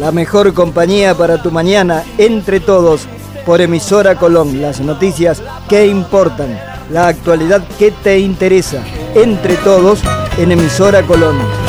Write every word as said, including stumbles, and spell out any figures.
la mejor compañía para tu mañana, Entre Todos, por Emisora Colón. Las noticias que importan, la actualidad que te interesa, Entre Todos, en Emisora Colón.